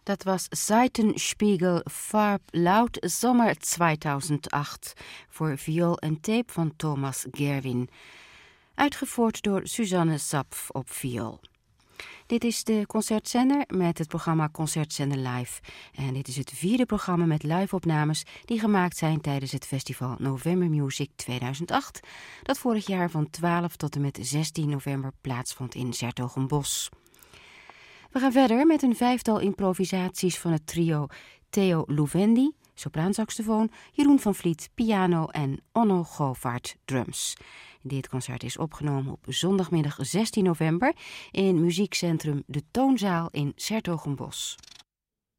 Dat was Seitenspiegel Farblaut Sommer 2008 voor viool en tape van Thomas Gerwin. Uitgevoerd door Suzanne Zapf op viool. Dit is de Concertzender met het programma Concertzender Live. En dit is het 4e programma met live-opnames die gemaakt zijn tijdens het festival November Music 2008, dat vorig jaar van 12 tot en met 16 november plaatsvond in 's-Hertogenbosch. We gaan verder met een 5-tal improvisaties van het trio Theo Louvendi, sopraansaxofoon, Jeroen van Vliet, piano en Onno Govaert, drums. Dit concert is opgenomen op zondagmiddag 16 november in muziekcentrum De Toonzaal in 's-Hertogenbosch.